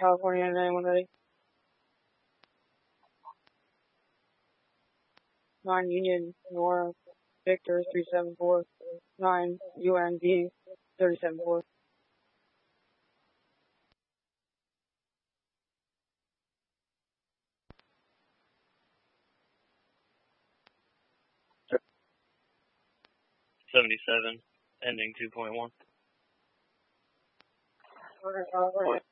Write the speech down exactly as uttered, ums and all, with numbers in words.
California nine one ready. nine Union Nora Victor three seven four. nine U N V thirty seven four. seventy-seven, ending two point one. Alright, alright.